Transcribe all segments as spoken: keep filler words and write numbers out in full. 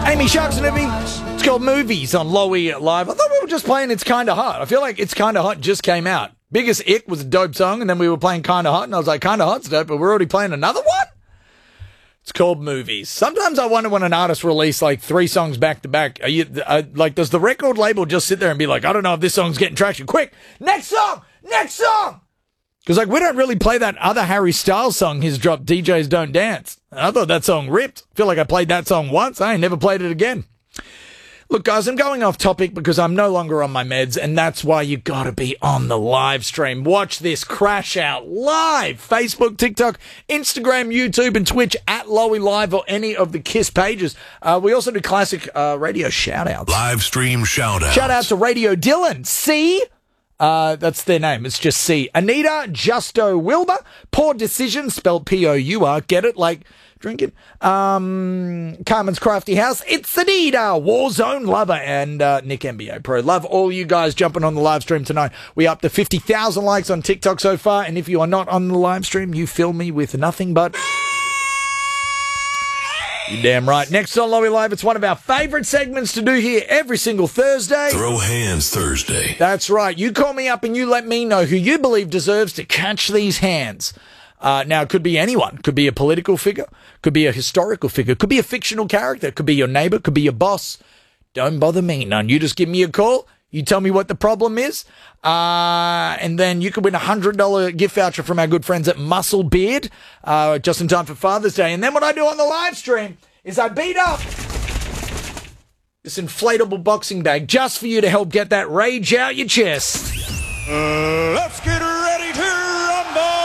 Amy Shark's-Nivy. It's called Movies on Lowy Live. I thought we were just playing It's Kinda Hot. I feel like It's Kinda Hot just came out. Biggest Ick was a dope song, and then we were playing Kinda Hot, and I was like, Kinda Hot's dope, but we're already playing another one? It's called Movies. Sometimes I wonder when an artist release like three songs back to back, are you, uh, like, does the record label just sit there and be like, I don't know if this song's getting traction. Quick, next song, next song! Because, like, we don't really play that other Harry Styles song he's dropped, D Js Don't Dance. I thought that song ripped. I feel like I played that song once. I ain't never played it again. Look, guys, I'm going off topic because I'm no longer on my meds, and that's why you got to be on the live stream. Watch this crash out live. Facebook, TikTok, Instagram, YouTube, and Twitch at Lowy Live or any of the KISS pages. Uh, we also do classic uh, radio shout-outs. Live stream shout-outs. Shout-out to Radio Dylan. C... Uh, that's their name. It's just C. Anita, Justo Wilbur, Poor Decision, spelled P O U R. Get it? Like drinking. Um, Carmen's Crafty House. It's Anita, Warzone Lover, and uh, Nick N B A Pro. Love all you guys jumping on the live stream tonight. We up to fifty thousand likes on TikTok so far, and if you are not on the live stream, you fill me with nothing but... You're damn right. Next on Lowy Live, it's one of our favourite segments to do here every single Thursday. Throw Hands Thursday. That's right. You call me up and you let me know who you believe deserves to catch these hands. Uh, now, it could be anyone. Could be a political figure. Could be a historical figure. Could be a fictional character. Could be your neighbour. Could be your boss. Don't bother me none. You just give me a call. You tell me what the problem is, uh, and then you could win a one hundred dollars gift voucher from our good friends at Muscle Beard, uh, just in time for Father's Day. And then what I do on the live stream is I beat up this inflatable boxing bag just for you to help get that rage out your chest. Uh, let's get ready to rumble!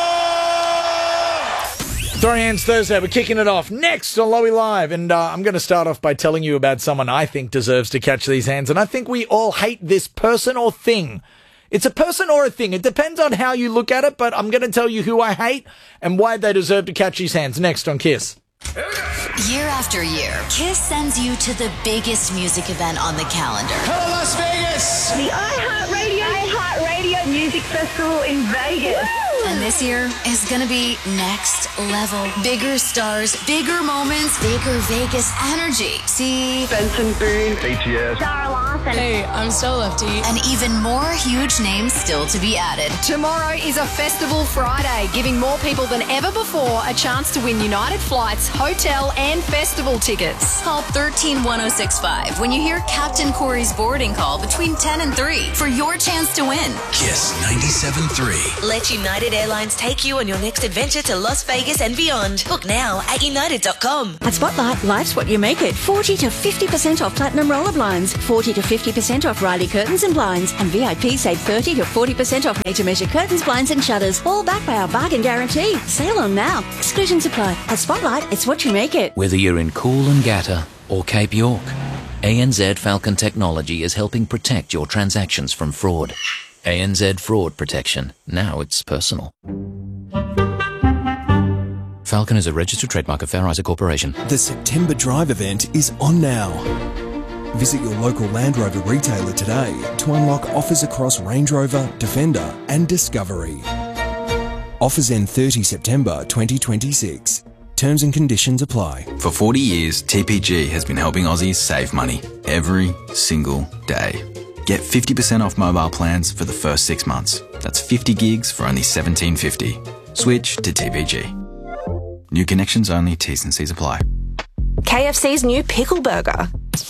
Throw Hands Thursday, we're kicking it off next on Lowy Live, and uh, I'm going to start off by telling you about someone I think deserves to catch these hands, and I think we all hate this person or thing. It's a person or a thing. It depends on how you look at it, but I'm going to tell you who I hate and why they deserve to catch these hands next on KISS. Year after year, KISS sends you to the biggest music event on the calendar. Hello, Las Vegas! The iHeartRadio iHeartRadio Music Festival in Vegas. And this year is going to be next level. Bigger stars, bigger moments, bigger Vegas energy. See? Benson Boone. A T S. Sarah Larson. Hey, I'm So Lefty. And even more huge names still to be added. Tomorrow is a Festival Friday, giving more people than ever before a chance to win United Flights, hotel and festival tickets. Call one three one oh six five when you hear Captain Corey's boarding call between ten and three for your chance to win. KISS ninety-seven point three. Let United Airlines take you on your next adventure to Las Vegas and beyond. Book now at united dot com. At Spotlight, life's what you make it. forty to fifty percent off Platinum Roller Blinds, forty to fifty percent off Riley Curtains and Blinds, and V I P save thirty to forty percent off Made to Measure Curtains, Blinds and Shutters, all backed by our bargain guarantee. Sale on now. Exclusions apply. At Spotlight, it's what you make it. Whether you're in Coolangatta or Cape York, A N Z Falcon Technology is helping protect your transactions from fraud. A N Z Fraud Protection. Now it's personal. Falcon is a registered trademark of Fair Isaac Corporation. The September Drive event is on now. Visit your local Land Rover retailer today to unlock offers across Range Rover, Defender and Discovery. Offers end thirtieth September twenty twenty-six. Terms and conditions apply. For forty years, T P G has been helping Aussies save money every single day. Get fifty percent off mobile plans for the first six months. That's fifty gigs for only seventeen fifty. Switch to T P G. New connections only, T's and C's apply. K F C's new Pickle Burger.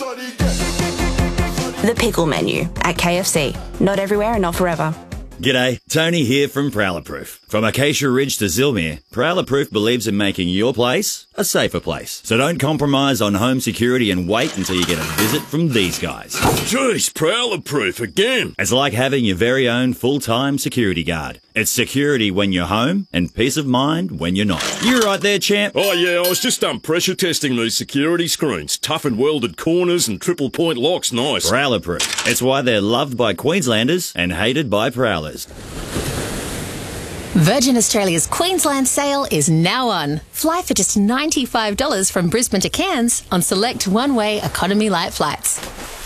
The Pickle Menu at K F C. Not everywhere and not forever. G'day, Tony here from Prowler Proof. From Acacia Ridge to Zilmere, Prowler Proof believes in making your place a safer place. So don't compromise on home security and wait until you get a visit from these guys. Jeez, Prowler Proof again. It's like having your very own full-time security guard. It's security when you're home and peace of mind when you're not. You're right there, champ. Oh yeah, I was just done pressure testing these security screens. Tough and welded corners and triple point locks, nice. Prowler Proof. It's why they're loved by Queenslanders and hated by Prowlers. Virgin Australia's Queensland sale is now on. Fly for just ninety-five dollars from Brisbane to Cairns on select one-way economy light flights.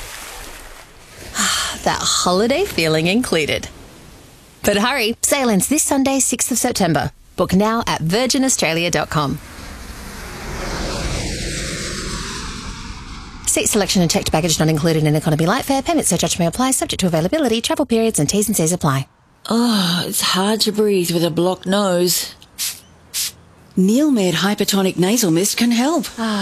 That holiday feeling included. But hurry, sale ends this Sunday, sixth of September. Book now at virgin australia dot com. Seat selection and checked baggage not included in economy light fare. Payment surcharge may apply, subject to availability, travel periods and T's and C's apply. Oh, it's hard to breathe with a blocked nose. Neilmed Hypertonic Nasal Mist can help.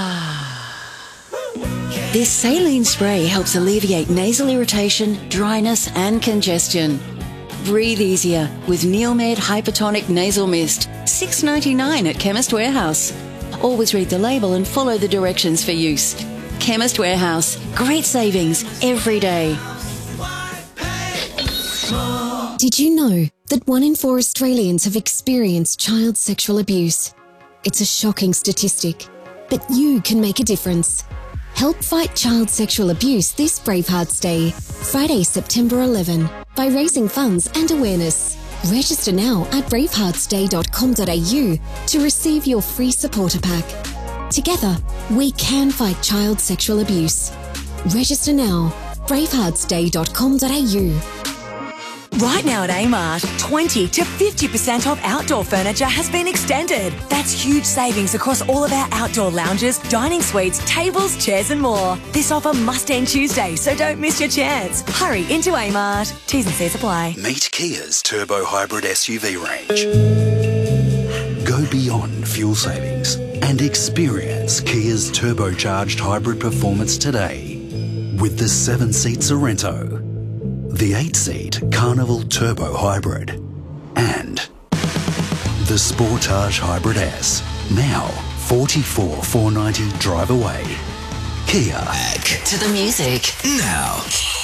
This saline spray helps alleviate nasal irritation, dryness and congestion. Breathe easier with Neilmed Hypertonic Nasal Mist. six dollars ninety-nine at Chemist Warehouse. Always read the label and follow the directions for use. Chemist Warehouse. Great savings every day. Did you know that one in four Australians have experienced child sexual abuse? It's a shocking statistic, but you can make a difference. Help fight child sexual abuse this Bravehearts Day, Friday, September eleventh, by raising funds and awareness. Register now at bravehearts day dot com dot a u to receive your free supporter pack. Together, we can fight child sexual abuse. Register now, bravehearts day dot com dot a u. Right now at Amart, twenty to fifty percent off outdoor furniture has been extended. That's huge savings across all of our outdoor lounges, dining suites, tables, chairs and more. This offer must end Tuesday, so don't miss your chance. Hurry into Amart. T's and C's apply. Meet Kia's Turbo Hybrid S U V range. Go beyond fuel savings and experience Kia's turbocharged hybrid performance today with the seven-seat Sorrento, the eight-seat Carnival Turbo Hybrid, and the Sportage Hybrid S. Now, forty-four thousand four hundred ninety drive away. Kia. Back to the music. now.